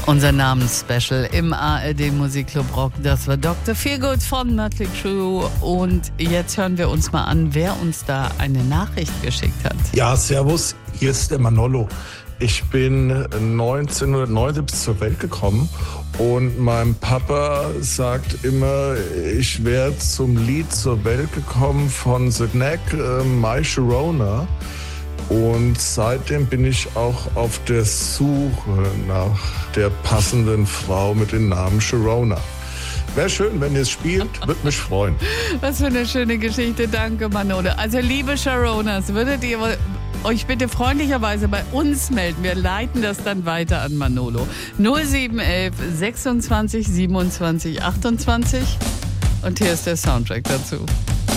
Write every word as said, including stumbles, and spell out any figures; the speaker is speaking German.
Unser Namensspecial im A R D Musikclub Rock, das war Doktor Feelgood von Mötley Crüe. Und jetzt hören wir uns mal an, wer uns da eine Nachricht geschickt hat. Ja, servus, hier ist der Manolo. Ich bin neunzehnhundertneunundsiebzig zur Welt gekommen und mein Papa sagt immer, ich wäre zum Lied zur Welt gekommen von The Knack, äh, My Sharona. Und seitdem bin ich auch auf der Suche nach der passenden Frau mit dem Namen Sharona. Wäre schön, wenn ihr es spielt, würde mich freuen. Was für eine schöne Geschichte, danke Manolo. Also liebe Sharonas, würdet ihr euch bitte freundlicherweise bei uns melden? Wir leiten das dann weiter an Manolo. null sieben eins eins sechsundzwanzig siebenundzwanzig achtundzwanzig und hier ist der Soundtrack dazu.